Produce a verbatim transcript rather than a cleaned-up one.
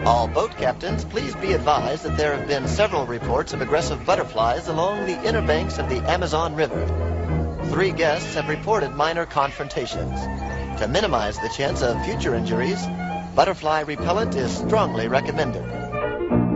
All boat captains, please be advised that there have been several reports of aggressive butterflies along the inner banks of the Amazon River. Three guests have reported minor confrontations. To minimize the chance of future injuries, butterfly repellent is strongly recommended.